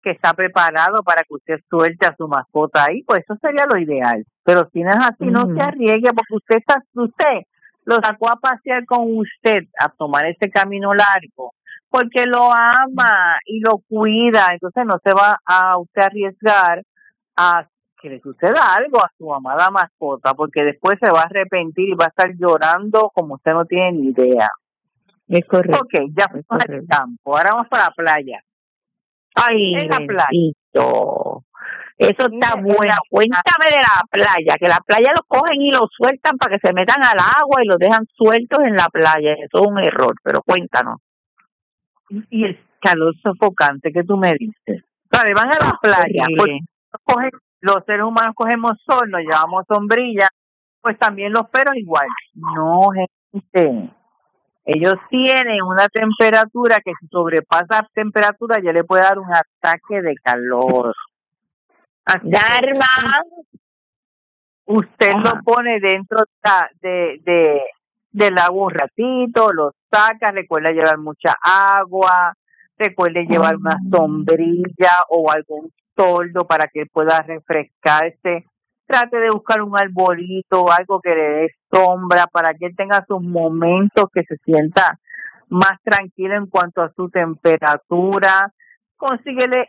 que está preparado para que usted suelte a su mascota ahí, pues eso sería lo ideal. Pero si no es así, no se arriesgue, porque usted lo sacó a pasear con usted, a tomar ese camino largo, porque lo ama y lo cuida, entonces no se va a usted arriesgar a que le suceda algo a su amada mascota, porque después se va a arrepentir y va a estar llorando como usted no tiene ni idea. Es correcto. Ok, ya fuimos al campo, ahora vamos para la playa. Ay, en la playa. Eso está bueno. Cuéntame de la playa, que la playa los cogen y los sueltan para que se metan al agua y los dejan sueltos en la playa. Eso es un error, pero cuéntanos. Y el calor sofocante que tú me dices. Vale, van a la playa, pues, los seres humanos cogemos sol, nos llevamos sombrilla, pues también los perros igual. No, gente. Ellos tienen una temperatura que si sobrepasa temperatura ya le puede dar un ataque de calor. Así Dharma, usted lo pone dentro del agua un ratito, lo saca, recuerda llevar mucha agua, recuerde llevar una sombrilla o algún toldo para que pueda refrescarse. Trate de buscar un arbolito, algo que le dé sombra para que él tenga sus momentos, que se sienta más tranquilo en cuanto a su temperatura. Consíguele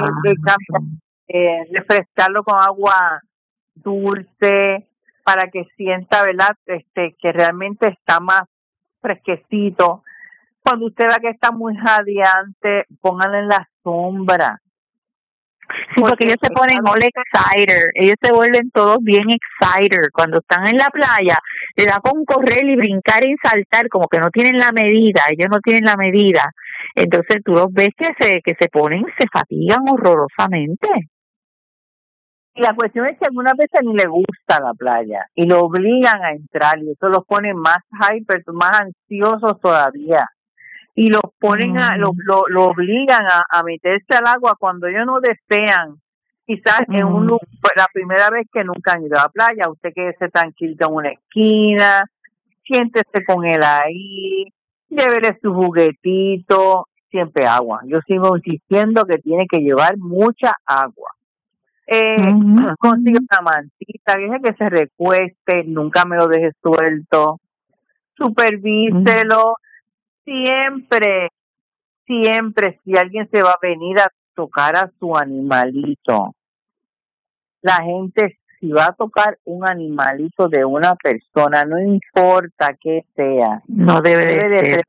refrescarlo con agua dulce para que sienta, ¿verdad? Que realmente está más fresquecito. Cuando usted vea que está muy jadeante, pónganlo en la sombra. Sí, porque ellos se ponen all excited, ellos se vuelven todos bien excited. Cuando están en la playa, le da con correr y brincar y saltar, como que no tienen la medida, ellos no tienen la medida. Entonces tú los ves que se ponen, se fatigan horrorosamente. Y la cuestión es que algunas veces ni le gusta la playa y lo obligan a entrar y eso los pone más hyper, más ansiosos todavía. Y los ponen lo obligan a meterse al agua cuando ellos no desean. Quizás en la primera vez que nunca han ido a la playa, usted quédese tranquilo en una esquina, siéntese con él ahí, llévele su juguetito, siempre agua. Yo sigo insistiendo que tiene que llevar mucha agua. Consigue una mantita, deje que se recueste, nunca me lo deje suelto, supervíselo. Siempre, si alguien se va a venir a tocar a su animalito, la gente si va a tocar un animalito de una persona, no importa qué sea, no debe de ser.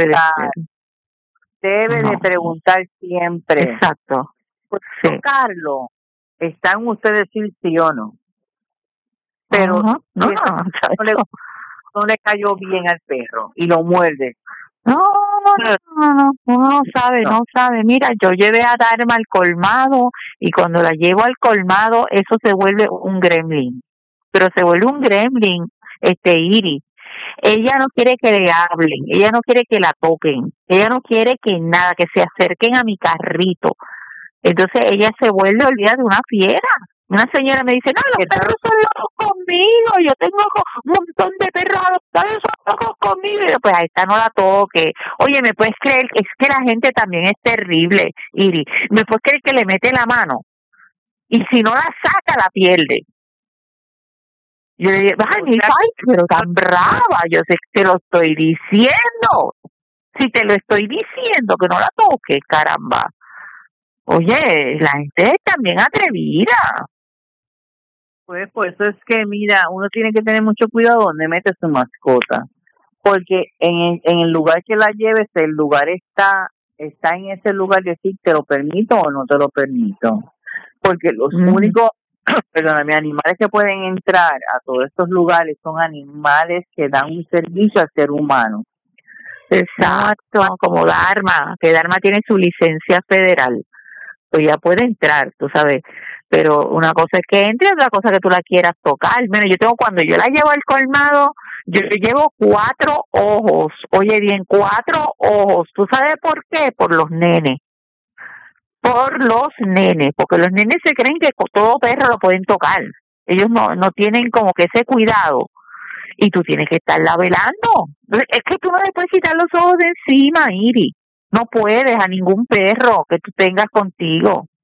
Debe de preguntar siempre. Exacto. Por tocarlo, está en usted decir sí o no. Pero no le cayó bien al perro y lo muerde. No, uno no sabe. Mira, yo llevé a Dharma al colmado y cuando la llevo al colmado, eso se vuelve un gremlin. Pero se vuelve un gremlin, Iris. Ella no quiere que le hablen, ella no quiere que la toquen, ella no quiere que nada, que se acerquen a mi carrito. Entonces ella se vuelve, olvida, de una fiera. Una señora me dice, no, los perros son locos conmigo, yo tengo un montón de perros adoptados, son locos conmigo. Y yo, pues a esta no la toque. Oye, ¿me puedes creer? Es que la gente también es terrible, Iris. ¿Me puedes creer que le mete la mano? Y si no la saca, la pierde. Yo le digo, ay, pero tan brava, yo sé que te lo estoy diciendo. Si te lo estoy diciendo, que no la toques, caramba. Oye, la gente es también atrevida. Pues por eso es que, mira, uno tiene que tener mucho cuidado donde mete su mascota, porque en el lugar que la lleves, el lugar está en ese lugar, decir, ¿te lo permito o no te lo permito? Porque los únicos, animales que pueden entrar a todos estos lugares son animales que dan un servicio al ser humano. Exacto, como Dharma, que Dharma tiene su licencia federal, pues ya puede entrar, tú sabes. Pero una cosa es que entre, otra cosa que tú la quieras tocar. Bueno, cuando yo la llevo al colmado, yo le llevo 4 ojos. Oye bien, 4 ojos. ¿Tú sabes por qué? Por los nenes. Porque los nenes se creen que todo perro lo pueden tocar. Ellos no tienen como que ese cuidado. Y tú tienes que estarla velando. Es que tú no le puedes quitar los ojos de encima, Iris. No puedes a ningún perro que tú tengas contigo.